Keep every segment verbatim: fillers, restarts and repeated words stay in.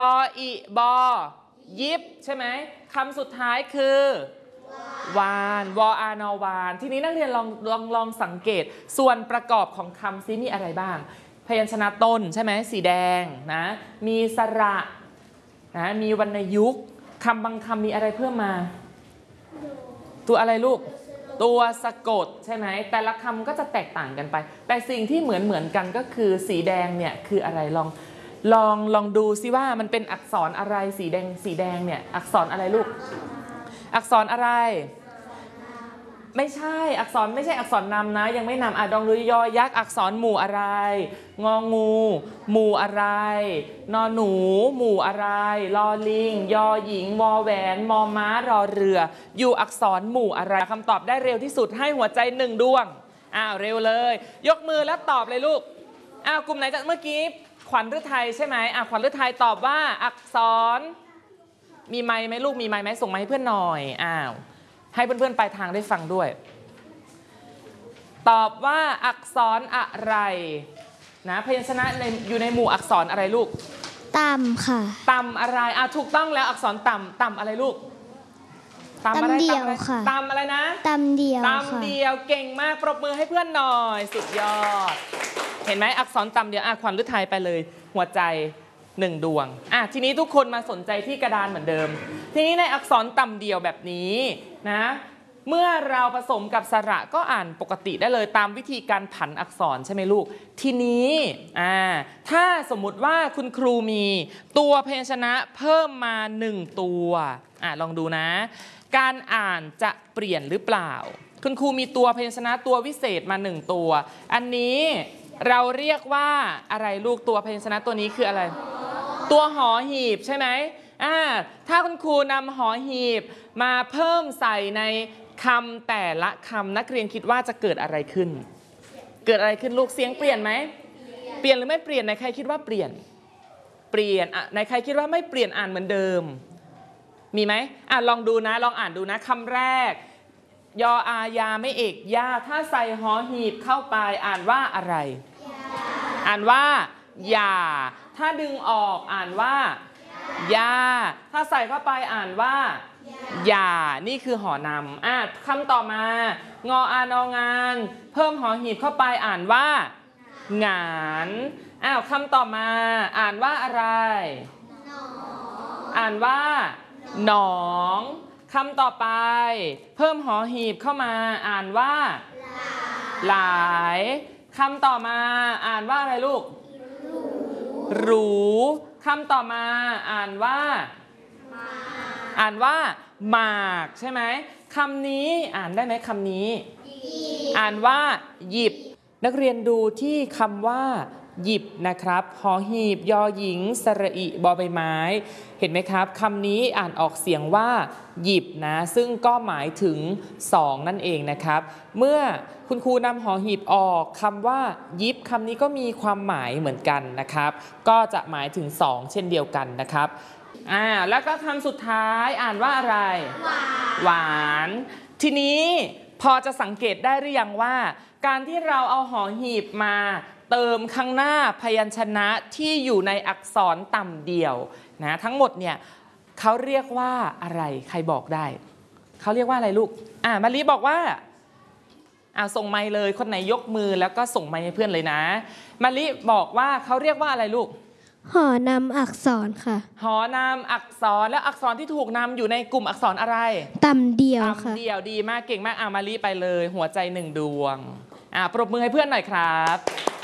ออิบอยิบใช่ไหมคำสุดท้ายคือวานวออานอวานทีนี้นักเรียนลองลองลองสังเกตส่วนประกอบของคำซิมีอะไรบ้างพยัญชนะต้นใช่ไหมสีแดงนะมีสระนะมีวรรณยุกต์คำบางคำมีอะไรเพิ่มมาตัวอะไรลูกตัวสะกดใช่ไหมแต่ละคำก็จะแตกต่างกันไปแต่สิ่งที่เหมือนเหมือนกันก็คือสีแดงเนี่ยคืออะไรลองลองลองดูซิว่ามันเป็นอักษรอะไรสีแดงสีแดงเนี่ยอักษรอะไรลูกอักษรอะไรไม่ใช่อักษรไม่ใช่อักษรนำนะยังไม่นำอ่ะดองดูยอยักษ์อักษรหมู่อะไรงองูหมู่อะไรนอหนูหมู่อะไรลอลิงยอหญิงวอแหวนมอม้ารอเรืออยู่อักษรหมู่อะไรคำตอบได้เร็วที่สุดให้หัวใจหนึ่งดวงอ้าวเร็วเลยยกมือแล้วตอบเลยลูกอ้าวกลุ่มไหนจากเมื่อกี้ขวัญฤทัยใช่ไหมอ่ะขวัญฤทัยตอบว่าอักษรมีไมค์ไหมลูกมีไมค์ไหมส่งไมค์ให้เพื่อนหน่อยอ้าวให้เพื่อนๆปลายทางได้ฟังด้วยตอบว่าอักษรอะไรนะพยัญชนะในอยู่ในหมู่อักษรอะไรลูกต่ำค่ะต่ำอะไรอ่ะถูกต้องแล้วอักษรต่ำต่ำอะไรลูกต่ำเดียวค่ะต่ำอะไรนะต่ำเดียวต่ำเดียวเก่งมากปรบมือให้เพื่อนหน่อยสุดยอดเห็นไหมอักษรต่ำเดียวอ่ะขวัญฤทัยไปเลยหัวใจหนึ่งดวงอ่ะทีนี้ทุกคนมาสนใจที่กระดานเหมือนเดิมทีนี้ในอักษรต่ำเดียวแบบนี้นะเมื่อเราผสมกับสระก็อ่านปกติได้เลยตามวิธีการผันอักษรใช่ไหมลูกทีนี้อ่าถ้าสมมุติว่าคุณครูมีตัวพยัญชนะเพิ่มมาหนึ่งตัวอ่ะลองดูนะการอ่านจะเปลี่ยนหรือเปล่าคุณครูมีตัวพยัญชนะตัววิเศษมาหนึ่งตัวอันนี้เราเรียกว่าอะไรลูกตัวพยัญชนะตัวนี้คืออะไรตัวหอหีบใช่ไหมอ่าถ้าคุณครูนำหอหีบมาเพิ่มใส่ในคำแต่ละคำนักเรียนคิดว่าจะเกิดอะไรขึ้นเกิดอะไรขึ้นลูกเสียงเปลี่ยนไหมเปลี่ยนหรือไม่เปลี่ยนในใครคิดว่าเปลี่ยนเปลี่ยนอ่ะในใครคิดว่าไม่เปลี่ยนอ่านเหมือนเดิมมีไหมอ่ะลองดูนะลองอ่านดูนะคำแรกยออายาไม่เอกยาถ้าใส่หอหีบเข้าไปอ่านว่าอะไรอ่านว่าอย่าถ้าดึงออกอ่านว่ายาถ้าใส่เข้าไปอ่านว่าอย่านี่คือหอนำอ่ะคำต่อมางออานองานเพิ่มหอหีบเข้าไปอ่านว่าหงานอ้าวคำต่อมาอ่านว่าอะไรอ่านว่าหนองคำต่อไปเพิ่มหอหีบเข้ามาอ่านว่าหลายคำต่อมาอ่านว่าอะไรลูกหรูคำต่อมาอ่านว่าอ่านว่าหมากใช่ไหมคำนี้อ่านได้ไหมคำนี้อ่านว่าหยิบนักเรียนดูที่คำว่าหยิบนะครับหอหีบยอหญิงสระอิบอใบไม้เห็นไหมครับคำนี้อ่านออกเสียงว่าหยิบนะซึ่งก็หมายถึงสองนั่นเองนะครับเมื่อคุณครูนำหอหีบออกคำว่ายิบคำนี้ก็มีความหมายเหมือนกันนะครับก็จะหมายถึงสองเช่นเดียวกันนะครับอ่าแล้วก็คำสุดท้ายอ่านว่าอะไรหวานหวานทีนี้พอจะสังเกตได้หรือยังว่าการที่เราเอาหอหีบมาเติมข้างหน้าพยัญชนะที่อยู่ในอักษรต่ำเดียวนะทั้งหมดเนี่ยเขาเรียกว่าอะไรใครบอกได้เขาเรียกว่าอะไรลูกอ่ามะลิบอกว่าอ่าส่งไมค์เลยคนไหนยกมือแล้วก็ส่งไมค์ให้เพื่อนเลยนะมะลิบอกว่าเขาเรียกว่าอะไรลูกหอนำอักษรค่ะหอนำอักษรแล้วอักษรที่ถูกนำอยู่ในกลุ่มอักษรอะไรต่ำเดียวค่ะต่ำเดียวดีมากเก่งมากอ่ามาลิไปเลยหัวใจหนึ่งดวงอ่าปรบมือให้เพื่อนหน่อยครับ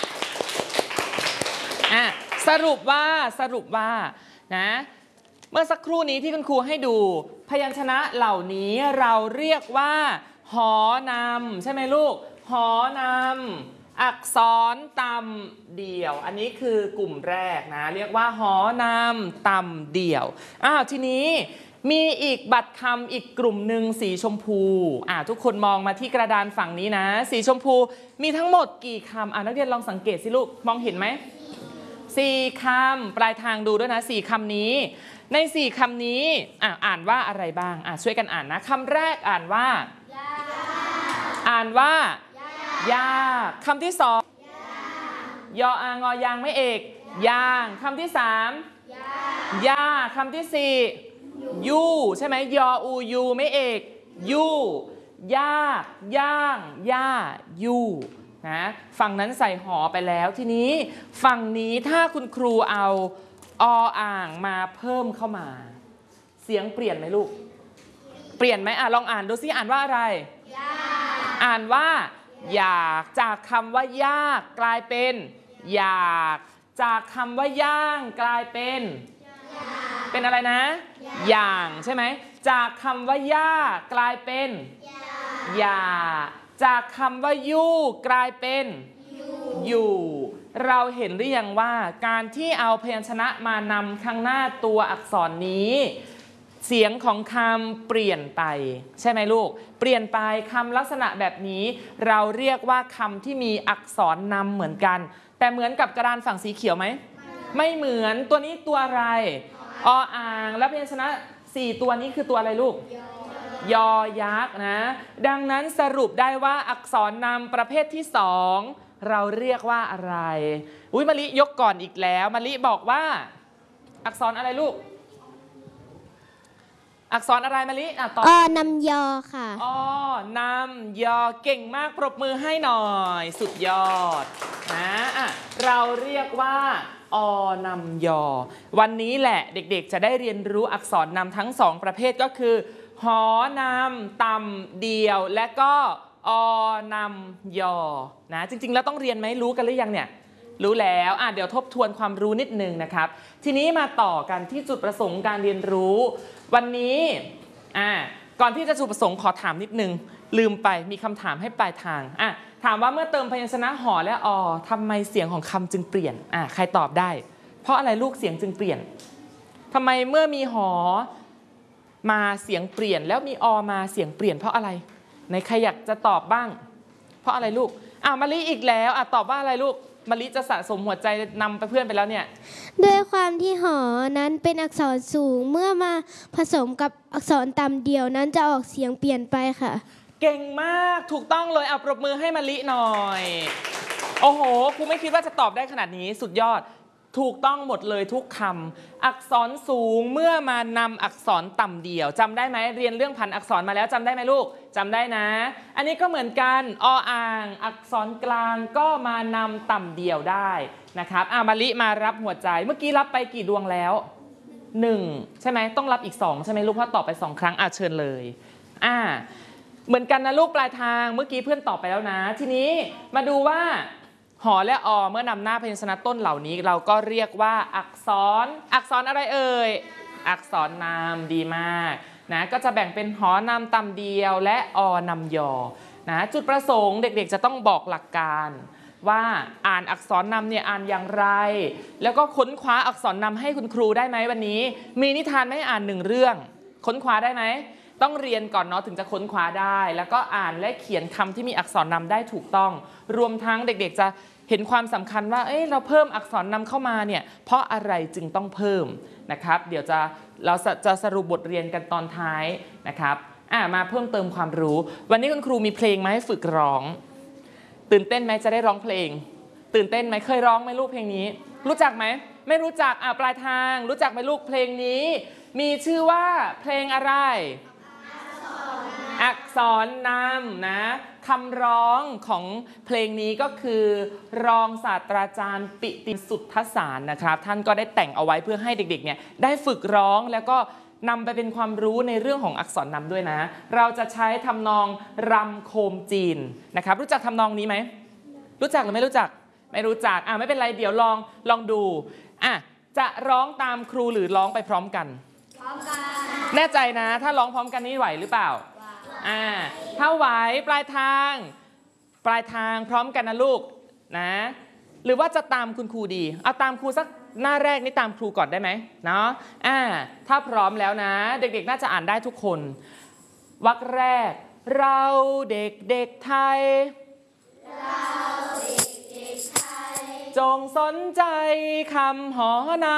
อ่ะสรุปว่าสรุปว่านะเมื่อสักครู่นี้ที่คุณครูให้ดูพยัญชนะเหล่านี้เราเรียกว่าหอนำใช่ไหมลูกหอนำอักษรต่ำเดี่ยวอันนี้คือกลุ่มแรกนะเรียกว่าหอนำต่ำเดี่ยวอ้าวทีนี้มีอีกบัตรคำอีกกลุ่มหนึ่งสีชมพูอ่าทุกคนมองมาที่กระดานฝั่งนี้นะสีชมพูมีทั้งหมดกี่คำอ่านักเรียนลองสังเกตสิลูกมองเห็นไหมสี่คำปลายทางดูด้วยนะสี่คำนี้ในสี่คำนี้อ่าอ่านว่าอะไรบ้างอ่าช่วยกันอ่านนะคำแรกอ่านว่าอ่านว่ายากคำที่สองยออางอยางไม่เอกยางคำที่สามย่าคำที่สี่ยูใช่ไหมยออูยูไม่เอกยูยากย่างย่ายูนะฝั่งนั้นใส่หอไปแล้วทีนี้ฝั่งนี้ถ้าคุณครูเอาออ่างมาเพิ่มเข้ามาเสียงเปลี่ยนไหมลูกเปลี่ยนไหมอ่ะลองอ่านดูซิอ่านว่าอะไรอ่านว่าอยากจากคำว่ายากกลายเป็นอยากจากคำว่าย่างกลายเป็นเป็นอะไรนะอย่างใช่ไหมจากคำว่าย่ากลายเป็นอย่าจากคำว่ายู่กลายเป็นอยู่เราเห็นหรือยังว่าการที่เอาพยัญชนะมานำข้างหน้าตัวอักษรนี้เสียงของคำเปลี่ยนไปใช่ไหมลูกเปลี่ยนไปคำลักษณะแบบนี้เราเรียกว่าคำที่มีอักษรนำเหมือนกันแต่เหมือนกับกระดานฝั่งสีเขียวไหมไม่เหมือนตัวนี้ตัวอะไรออ่างและพยัญชนะสี่ตัวนี้คือตัวอะไรลูกยอยักษ์นะดังนั้นสรุปได้ว่าอักษรนำประเภทที่สองเราเรียกว่าอะไรอุ้ยมะลิยกก่อนอีกแล้วมะลิบอกว่าอักษรอะไรลูกอักษรอะไรมะลิอ่ะตอบอนำยอค่ะอ๋อนำยอเก่งมากปรบมือให้หน่อยสุดยอดนะอ่ะเราเรียกว่าอนำยอวันนี้แหละเด็กๆจะได้เรียนรู้อักษรนำทั้งสองประเภทก็คือหอนำต่ำเดียวและก็อนำยอนะจริงๆแล้วต้องเรียนไหมรู้กันหรือยังเนี่ยรู้แล้วอ่ะเดี๋ยวทบทวนความรู้นิดนึงนะครับทีนี้มาต่อกันที่จุดประสงค์การเรียนรู้วันนี้อ่ะก่อนที่จะจุดประสงค์ขอถามนิดนึงลืมไปมีคำถามให้ปลายทางอ่ะถามว่าเมื่อเติมพยัญชนะหอและอทำไมเสียงของคำจึงเปลี่ยนอ่ะใครตอบได้เพราะอะไรลูกเสียงจึงเปลี่ยนทำไมเมื่อมีหอมาเสียงเปลี่ยนแล้วมีอมาเสียงเปลี่ยนเพราะอะไรในใครอยากจะตอบบ้างเพราะอะไรลูกอ่ะมะลิอีกแล้วอ่ะตอบว่าอะไรลูกมะลิจะสะสมหัวใจนำไปเพื่อนไปแล้วเนี่ยด้วยความที่หอนั้นเป็นอักษรสูงเมื่อมาผสมกับอักษรต่ำเดียวนั้นจะออกเสียงเปลี่ยนไปค่ะเก่งมากถูกต้องเลยเอาปรบมือให้มะลิหน่อยโอ้โหครูไม่คิดว่าจะตอบได้ขนาดนี้สุดยอดถูกต้องหมดเลยทุกคำอักษรสูงเมื่อมานำอักษรต่ำเดี่ยวจำได้ไหมเรียนเรื่องพันอักษรมาแล้วจำได้ไหมลูกจำได้นะอันนี้ก็เหมือนกันออ่างอักษรกลางก็มานำต่ำเดี่ยวได้นะครับอ่ะมะลิมารับหัวใจเมื่อกี้รับไปกี่ดวงแล้วหนึ่งใช่ไหมต้องรับอีกสองใช่ไหมลูกเพราะตอบไปสองครั้งอ่ะเชิญเลยอ่าเหมือนกันนะลูกปลายทางเมื่อกี้เพื่อนตอบไปแล้วนะทีนี้มาดูว่าหอและอเมื่อนำหน้าพยัญชนะต้นเหล่านี้เราก็เรียกว่าอักษรอักษรอะไรเอ่ยอักษรนามดีมากนะก็จะแบ่งเป็นหอนำต่ำเดียวและอนำยอนะจุดประสงค์เด็กๆจะต้องบอกหลักการว่าอ่านอักษรนำเนี่ยอ่านอย่างไรแล้วก็ค้นคว้าอักษรนำให้คุณครูได้ไหมวันนี้มีนิทานให้อ่านหนึ่งเรื่องค้นคว้าได้ไหมต้องเรียนก่อนเนาะถึงจะค้นคว้าได้แล้วก็อ่านและเขียนคำที่มีอักษรนำได้ถูกต้องรวมทั้งเด็กๆจะเห็นความสำคัญว่าเอ้ยเราเพิ่มอักษรนำเข้ามาเนี่ยเพราะอะไรจึงต้องเพิ่มนะครับเดี๋ยวจะเราจะสรุปบทเรียนกันตอนท้ายนะครับอ่ะมาเพิ่มเติมความรู้วันนี้คุณครูมีเพลงมาให้ฝึกร้องตื่นเต้นไหมจะได้ร้องเพลงตื่นเต้นไหมเคยร้องไหมลูกเพลงนี้รู้จักไหมไม่รู้จักอ่ะปลายทางรู้จักไหมลูกเพลงนี้มีชื่อว่าเพลงอะไรอักษรนำนะคำร้องของเพลงนี้ก็คือรองศาสตราจารย์ปิติสุทธสารนะครับท่านก็ได้แต่งเอาไว้เพื่อให้เด็กๆเนี่ยได้ฝึกร้องแล้วก็นำไปเป็นความรู้ในเรื่องของอักษรนำด้วยนะเราจะใช้ทำนองรำโคมจีนนะครับรู้จักทำนองนี้ไหมรู้จักหรือไม่รู้จักไม่รู้จักอ่ะไม่เป็นไรเดี๋ยวลองลองดูอ่ะจะร้องตามครูหรือร้องไปพร้อมกันพร้อมกันแน่ใจนะถ้าร้องพร้อมกันนี่ไหวหรือเปล่าอ่าถ้าไหวปลายทางปลายทางพร้อมกันนะลูกนะหรือว่าจะตามคุณครูดีเอาตามครูสักหน้าแรกนี่ตามครูก่อนได้ไหมเนาะอ่าถ้าพร้อมแล้วนะเด็กๆน่าจะอ่านได้ทุกคนวรรคแรกเราเด็กเด็กไทยเราเด็กเด็กไทยจงสนใจคำหอนำ